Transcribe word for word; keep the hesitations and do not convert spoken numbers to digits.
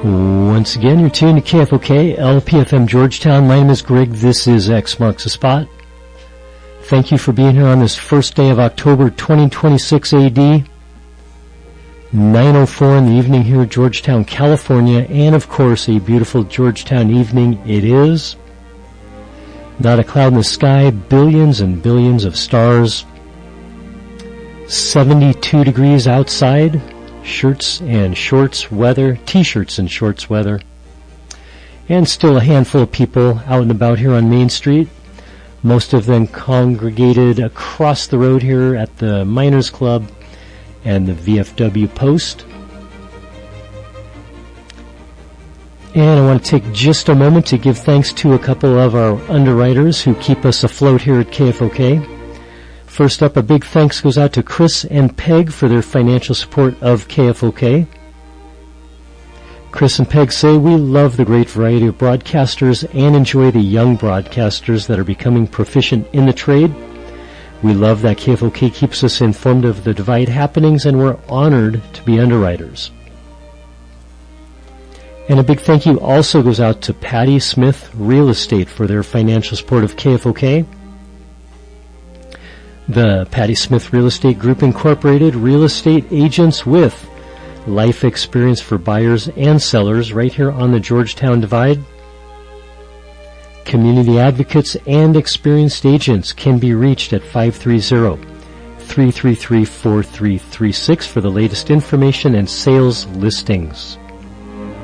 Once again, you're tuned to K F O K, L P F M Georgetown. My name is Greg. This is X Marks the Spot. Thank you for being here on this first day of October twenty twenty-six A D. nine oh four in the evening here at Georgetown, California, and of course a beautiful Georgetown evening it is. Not a cloud in the sky, billions and billions of stars. seventy-two degrees outside. Shirts and shorts weather, t-shirts and shorts weather. And still a handful of people out and about here on Main Street. Most of them congregated across the road here at the Miners Club and the V F W Post. And I want to take just a moment to give thanks to a couple of our underwriters who keep us afloat here at K F O K. First up, a big thanks goes out to Chris and Peg for their financial support of K F O K. Chris and Peg say, we love the great variety of broadcasters and enjoy the young broadcasters that are becoming proficient in the trade. We love that K F O K keeps us informed of the Divide happenings, and we're honored to be underwriters. And a big thank you also goes out to Patty Smith Real Estate for their financial support of K F O K. The Patty Smith Real Estate Group Incorporated, real estate agents with life experience for buyers and sellers right here on the Georgetown Divide. Community advocates and experienced agents can be reached at five three zero, three three three, four three three six for the latest information and sales listings.